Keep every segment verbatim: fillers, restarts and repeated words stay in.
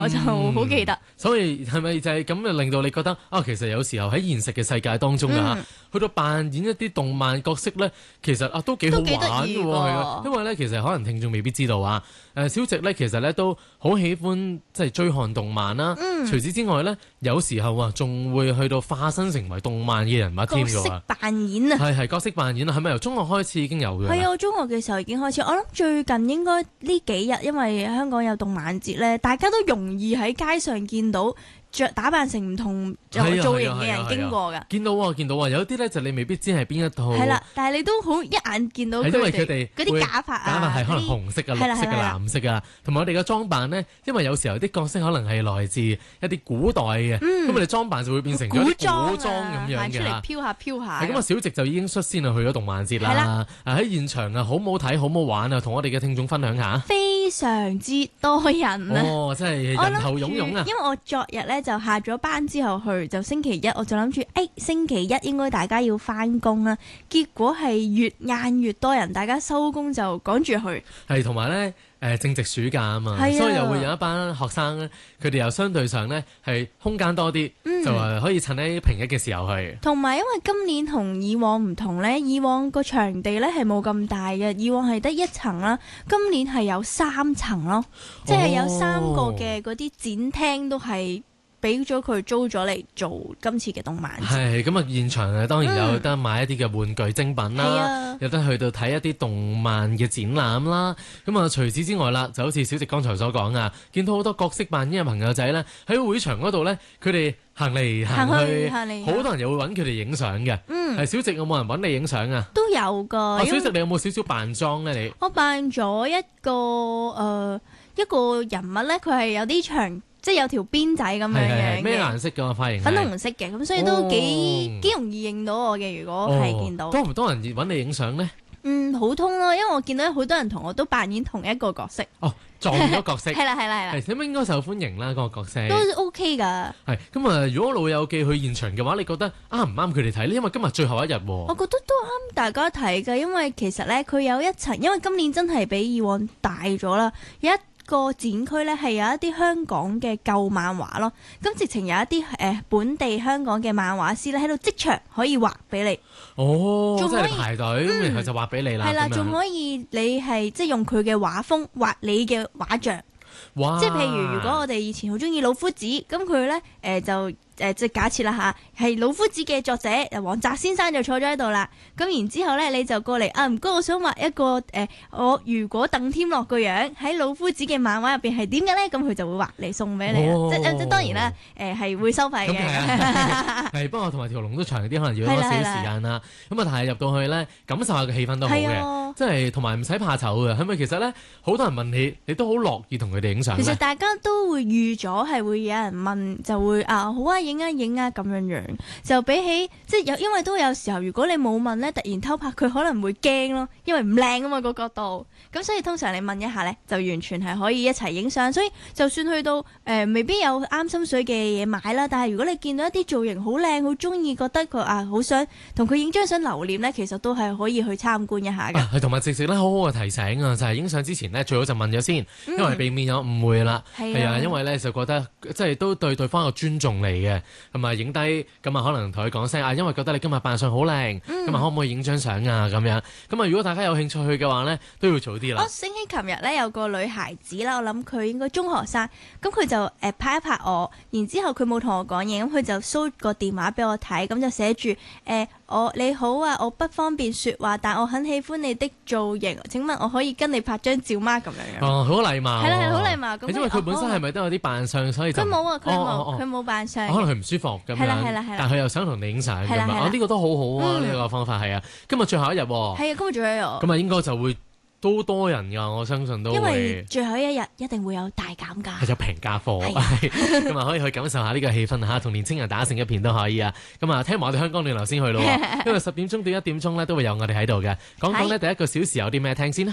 我就好記得。 嗯、所以係咪就係咁啊？令到你覺得啊，其實有時候喺現實嘅世界當中啊，嗯、去到扮演一啲動漫角色咧，其實啊都幾好玩嘅喎，係啊，因為咧其實可能聽眾未必知道啊。誒小直咧其實咧都好喜歡即係追看動漫啦。嗯、除此之外咧，有時候啊仲會去到化身成為動漫嘅人物添㗎。 角色扮演啊， 係係角色扮演啊，係咪由中學開始已經有嘅？ 係啊，我中學嘅時候已經開始。我諗最近應該呢幾日，因為香港有動漫節咧，大家都容易喺街上見到着打扮成唔同造型嘅人經過㗎。 見到啊，見到啊，有啲咧就你未必知係邊一套。 係啦，但係你都好一眼見到佢哋嗰啲假髮啊， 假髮係可能紅色啊、綠色啊、藍色啊，同埋我哋嘅裝扮咧，因為有時候啲角色可能係來自一啲古代嘅，咁我哋裝扮就會變成咗啲古裝咁樣嘅。 出嚟飄下飄下。 咁啊，小直就已經率先啊去咗動漫節啦。喺現場啊，好唔好睇，好唔好玩啊？同我哋嘅聽眾分享下。 非常之多人啊！ 哦，真係人頭湧湧啊！ 因為我昨日咧就下咗班之後去，就星期一我就諗住，誒、哎、星期一應該大家要翻工啦。結果係越晏越多人，大家收工就趕住去。 係同埋咧。誒正值暑假啊嘛，啊所以又會有一班學生咧，佢哋又相對上咧係空間多啲，嗯、就話可以趁喺平日嘅時候去。 同埋因為今年同以往唔同咧，以往個場地咧係冇咁大嘅，以往係得一層啦，今年係有三層咯，即係有三個嘅嗰啲展廳都係。俾咗佢租咗嚟做今次嘅動漫節。 係咁啊！現場啊，當然有得買一啲嘅玩具精品啦，嗯、有得去到睇一啲動漫嘅展覽啦。咁啊，除此之外啦，就好似小直剛才所講啊，見到好多角色扮演嘅朋友仔咧，喺會場嗰度咧，佢哋行嚟行去，好多人又會揾佢哋影相嘅。嗯，係小直有冇人揾你影相啊？ 都有㗎。啊， 小直你有冇少少扮裝咧？你我扮咗一個誒、呃、一個人物咧，佢係有啲長。即係有條辮仔咁樣嘅， 咩顏色嘅髮型？ 粉紅色嘅，咁所以都幾幾、哦、容易認到我嘅。如果係見到， 多唔多人揾你影相呢？ 嗯，普通咯，因為我見到好多人同我都扮演同一個角色。 哦，撞咗角色。 係啦係啦係啦。 咁應該受歡迎啦，嗰、嗰個角色。 都 OK 㗎。 係咁啊！如果老友記去現場嘅話，你覺得啱唔啱佢哋睇呢？因為今日最後一日喎。 我覺得都啱大家睇㗎，因為其實咧佢有一層，因為今年真係比以往大咗啦，有一個展區咧係有一啲香港嘅舊漫畫咯，咁直情有一啲誒、呃、本地香港嘅漫畫師咧喺度即場可以畫俾你。 哦，即係排隊，咁、嗯、然後就畫俾你啦。 係啦，仲可以你係即係用佢嘅畫風畫你嘅畫像。 哇！ 即係譬如，如果我哋以前好中意老夫子，咁佢咧誒就。誒即係假設啦嚇，係老夫子嘅作者黃澤先生就坐咗喺度啦。咁然之後咧，你就過嚟啊，唔該，我想畫一個誒、呃，我如果鄧添樂個樣喺老夫子嘅漫畫入邊係點嘅咧？咁佢就會畫嚟送俾你。哦、即即當然啦，誒、呃、係會收費嘅。係不過同埋條龍都長啲，可能要多少少時間啦。咁啊，但係入到去咧，感受下個氣氛都好嘅，即係同埋唔使怕醜嘅。係咪其實咧，好多人問你，你都好樂意同佢哋影相。 其實大家都會預咗係會有人問，就會啊好啊。影啊影啊咁樣樣，就比起即係有，因為都有時候，如果你冇問咧，突然偷拍，佢可能會驚咯，因為唔靚啊嘛個角度。咁所以通常你問一下咧，就完全係可以一齊影相。所以就算去到誒、呃，未必有啱心水嘅嘢買啦，但係如果你見到一啲造型好靚，好中意，覺得佢啊好想同佢影張相留念咧，其實都係可以去參觀一下嘅。 係同埋直直咧，好好嘅提醒啊，就係影相之前呢，最好就問咗先，因為避免有誤會啦。係、嗯、啊，因為咧就覺得即係都對對方有尊重嚟嘅。咁啊，影低咁啊，可能同佢講聲啊，因為覺得你今日扮相好靚，咁啊、嗯，可唔可以影張相啊？咁樣咁啊，如果大家有興趣去嘅話呢，都要早啲啦。我醒起琴日咧有個女孩子啦，我諗佢應該中學生，咁佢就誒、呃、拍一拍我，然之後佢冇同我講嘢，咁佢就 show 個電話俾我睇，咁就寫住誒我你好啊，我不方便說話，但我很喜歡你的造型，請問我可以跟你拍張照嗎？咁樣樣哦， 好禮貌， 係啦係好禮貌。 因為佢本身係咪都有啲扮相，所以就佢冇啊，佢冇佢冇扮相， 可能佢唔舒服咁樣，係啦係啦係啦，但佢又想同你影相咁啊，呢、呢個都好好啊，呢、嗯、個方法係啊。今日最後一日喎， 係啊，今日最後一日， 咁啊應該就會都多人㗎，我相信都會。 因為最後一日一定會有大減價， 係有平價貨，咁啊可以去感受下呢個氣氛嚇，同年青人打成一片都可以啊。咁啊聽埋我哋香港暖流先去咯，因為十點鐘到一點鐘咧都會有我哋喺度嘅。講講咧第一個小時有啲咩聽先啦。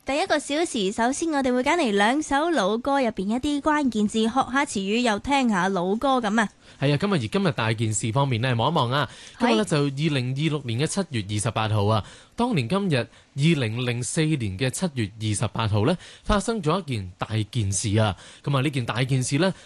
第一個小時，首先我哋會揀嚟兩首老歌入邊一啲關鍵字，學下詞語又聽下老歌咁啊。 係啊，今日而今日大件事方面呢，望一望啊，今日呢，就二零二六年嘅七月二十八號啊，當年今日二零零四年嘅七月二十八號呢，發生咗一件大件事啊。咁啊，呢件大件事呢，